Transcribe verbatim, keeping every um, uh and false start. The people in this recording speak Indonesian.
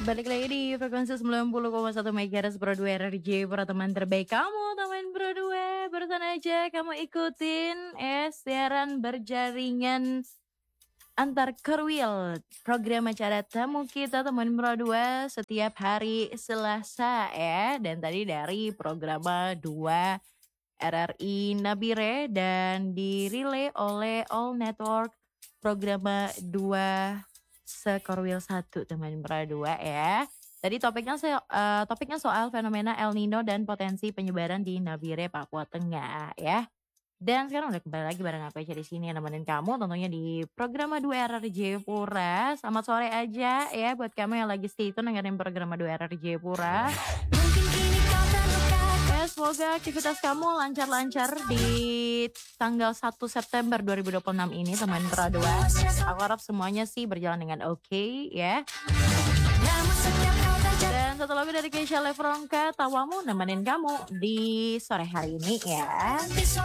Balik lagi di frekuensi sembilan puluh koma satu MHz Broadway R R J para teman terbaik kamu, teman Broadway. Barusan aja kamu ikutin eh siaran berjaringan antar Kerwil, program acara tamu kita teman Broadway setiap hari Selasa ya. Dan tadi dari program dua R R I Nabire dan dirilai oleh All Network program dua Sekorwil satu teman Broadway ya. Tadi topiknya so, uh, topiknya soal fenomena El Nino dan potensi penyebaran di Nabire, Papua Tengah ya. Dan sekarang udah kembali lagi bareng aku Echa di sini yang nemenin kamu tentunya di program dua R R J Pura. Selamat sore aja ya buat kamu yang lagi stay tune dengerin program dua R R J Pura. Ya, semoga aktivitas kamu lancar-lancar di tanggal satu September dua ribu dua puluh enam ini teman Broadway. Aku harap semuanya sih berjalan dengan oke okay, ya. Dan satu lagu dari Keisha Lefronka, Tawamu nemenin kamu di sore hari ini ya.